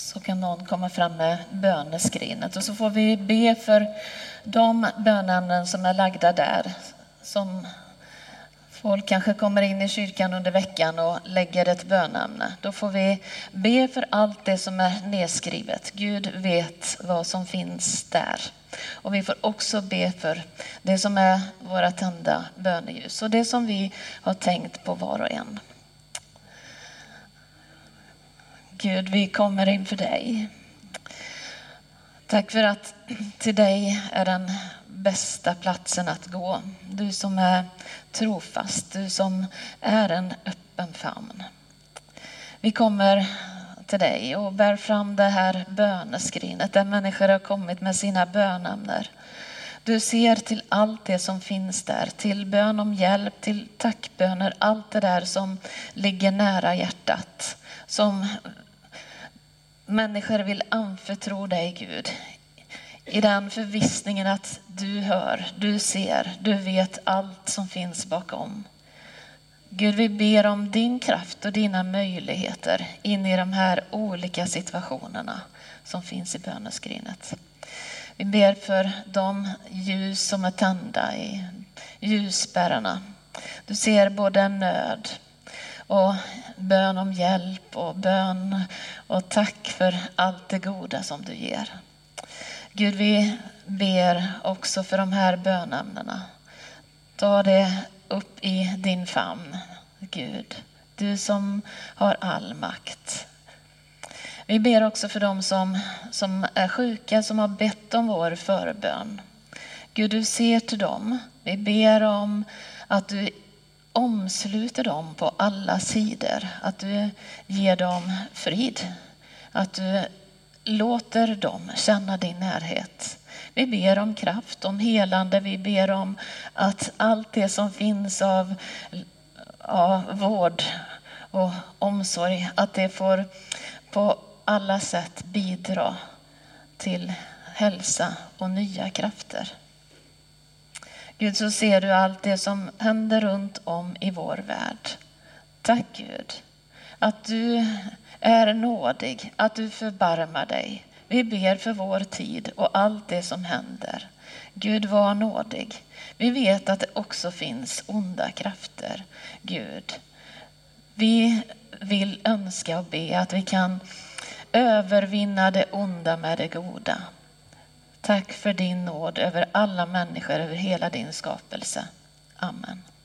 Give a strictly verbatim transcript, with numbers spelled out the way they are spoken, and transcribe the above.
så kan någon komma fram med böneskrinet. Och så får vi be för de bönämnen som är lagda där. Som folk kanske kommer in i kyrkan under veckan och lägger ett bönämne. Då får vi be för allt det som är nedskrivet. Gud vet vad som finns där. Och vi får också be för det som är våra tända böneljus. Och det som vi har tänkt på var och en. Gud, vi kommer inför dig. Tack för att till dig är den bästa platsen att gå. Du som är trofast, du som är en öppen famn. Vi kommer till dig och bär fram det här böneskrinet där människor har kommit med sina bönämnen. Du ser till allt det som finns där, till bön om hjälp, till tackböner, allt det där som ligger nära hjärtat. Som människor vill anförtro dig, Gud. I den förvissningen att du hör, du ser, du vet allt som finns bakom. Gud, vi ber om din kraft och dina möjligheter in i de här olika situationerna som finns i böneskrinet. Vi ber för de ljus som är tända i ljusbärarna. Du ser både nöd och bön om hjälp och bön och tack för allt det goda som du ger. Gud, vi ber också för de här bönämnena. Ta det upp i din famn, Gud. Du som har all makt. Vi ber också för dem som, som är sjuka, som har bett om vår förbön. Gud, du ser till dem. Vi ber om att du omsluter dem på alla sidor. Att du ger dem frid. Att du låter dem känna din närhet. Vi ber om kraft, om helande. Vi ber om att allt det som finns av, av vård och omsorg, att det får på alla sätt bidra till hälsa och nya krafter. Gud, så ser du allt det som händer runt om i vår värld. Tack Gud, att du är nådig, att du förbarmar dig. Vi ber för vår tid och allt det som händer. Gud, var nådig. Vi vet att det också finns onda krafter. Gud, vi vill önska och be att vi kan övervinna det onda med det goda. Tack för din nåd över alla människor, över hela din skapelse. Amen.